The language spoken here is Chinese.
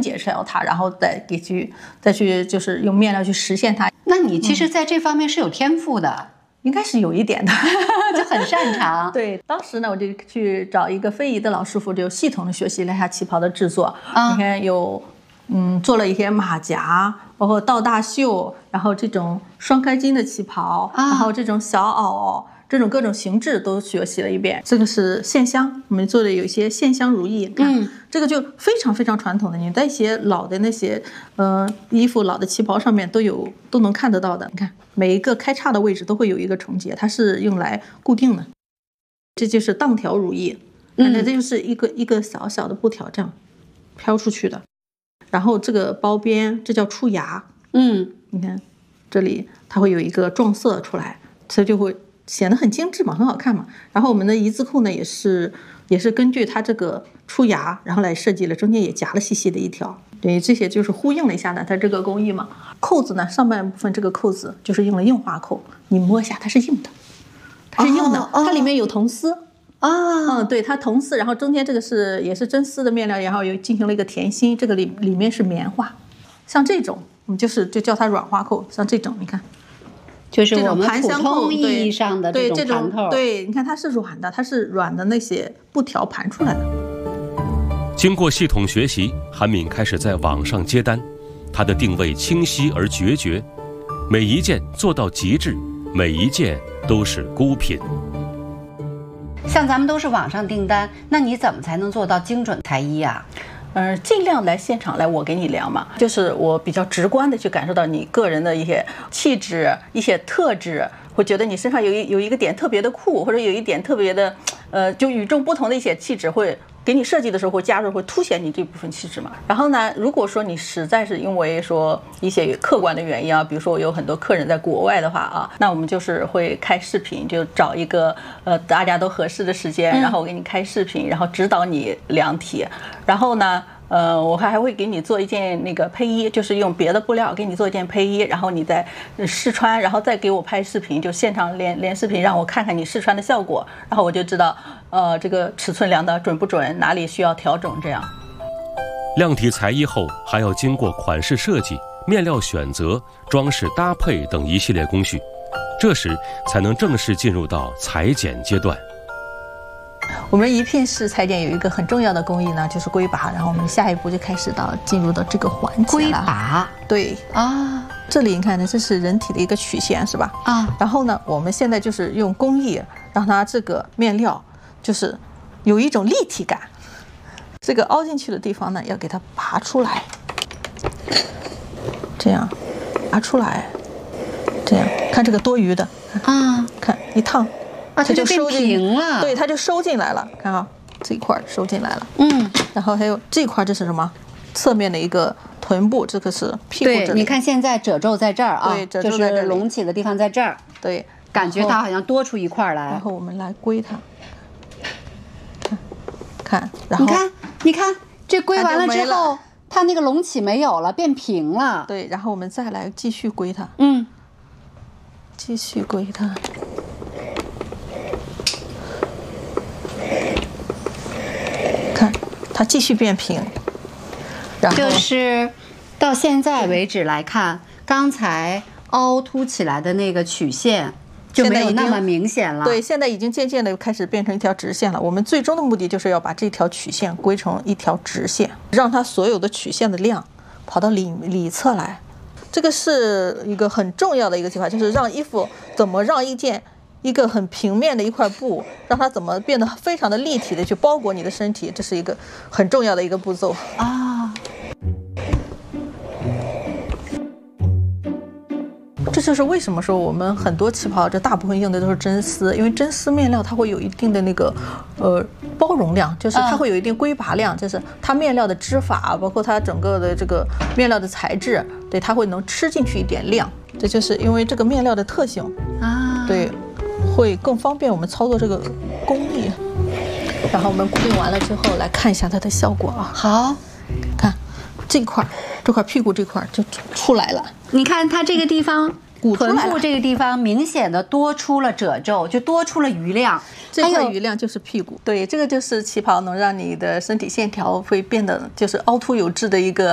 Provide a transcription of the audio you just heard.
解出来它，然后再去就是用面料去实现它。 那你其实在这方面是有天赋的。 应该是有一点的， 就很擅长。 对，当时呢，我就去找一个非遗的老师傅，就系统的学习了一下旗袍的制作。你看有，做了一些马甲，包括倒大袖，然后这种双开襟的旗袍，然后这种小袄，这种各种形制都学习了一遍。这个是线香，我们做的有一些线香如意，看，这个就非常非常传统的，你在一些老的那些衣服、老的旗袍上面都能看得到的。你看每一个开叉的位置都会有一个重结，它是用来固定的。这就是荡条如意，这就是一个小小的布条这样飘出去的。然后这个包边，这叫出芽，你看这里它会有一个撞色出来，所以就会显得很精致嘛，很好看嘛。然后我们的一字扣呢，也是根据它这个出芽，然后来设计了，中间也夹了细细的一条。对，这些就是呼应了一下呢，它这个工艺嘛。扣子呢，上半部分这个扣子就是用了硬花扣，你摸一下，它是硬的，它是硬的，它里面有铜丝。对，它铜丝，然后中间这个也是真丝的面料，然后又进行了一个填心，这个里面是棉花。像这种，我们就叫它软花扣。像这种，你看， 就是我们普通意义上的这种盘头。 对，你看它是软的，它是软的那些布条盘出来的。 经过系统学习，韩敏开始在网上接单，她的定位清晰而决绝，每一件做到极致，每一件都是孤品。 像咱们都是网上订单，那你怎么才能做到精准裁衣啊？ 尽量来现场来，我给你量嘛，就是我比较直观的去感受到你个人的一些气质、一些特质，会觉得你身上有一个点特别的酷，或者有一点特别的，就与众不同的一些气质，会给你设计的时候会加入，会凸显你这部分气质嘛。然后呢，如果说你实在是因为说一些客观的原因啊，比如说我有很多客人在国外的话啊，那我们就是会开视频，就找一个大家都合适的时间，然后我给你开视频，然后指导你量体，然后呢。我还会给你做一件那个配衣，就是用别的布料给你做一件配衣，然后你再试穿，然后再给我拍视频，就现场连视频让我看看你试穿的效果，然后我就知道这个尺寸量的准不准，哪里需要调整。这样量体裁衣后，还要经过款式设计、面料选择、装饰搭配等一系列工序，这时才能正式进入到裁剪阶段。 我们一片式裁剪有一个很重要的工艺呢，就是龟拔，然后我们下一步就开始进入到这个环节了。 龟拔， 对啊，这里你看呢，这是人体的一个曲线，是吧？然后呢，我们现在就是用工艺让它这个面料就是有一种立体感，这个凹进去的地方呢，要给它拔出来，这样拔出来，这样看这个多余的看一烫。 它就变平了， 对，它就收进来了。看啊，这一块收进来了。然后还有这一块，这是什么？侧面的一个臀部，这个是屁股这里。 对，你看现在褶皱在这儿啊， 对，褶皱在这里， 就是隆起的地方在这儿。 对， 感觉它好像多出一块来。 然后我们来归它，看，然后你看，这归完了之后，它那个隆起没有了，变平了。 对，然后我们再来继续归它。继续归它。看，它继续变平，然后就是到现在为止来看，刚才凹凸起来的那个曲线就没有那么明显了。 对，现在已经渐渐的开始变成一条直线了。我们最终的目的就是要把这条曲线归成一条直线，让它所有的曲线的量跑到里侧来。这个是一个很重要的一个计划，就是让衣服怎么让一个很平面的一块布，让它怎么变得非常的立体的去包裹你的身体，这是一个很重要的一个步骤啊。这就是为什么说我们很多旗袍，这大部分用的都是真丝，因为真丝面料它会有一定的那个包容量，就是它会有一定龟拔量，就是它面料的织法，包括它整个的这个面料的材质，对，它会能吃进去一点量，这就是因为这个面料的特性啊，对，会更方便我们操作这个工艺。然后我们固定完了之后，来看一下它的效果啊。 好， 看这块屁股这块就出来了， 你看它这个地方。臀部这个地方明显的多出了褶皱，就多出了余量。 这块余量就是屁股。对，这个就是旗袍能让你的身体线条会变得就是凹凸有致的一个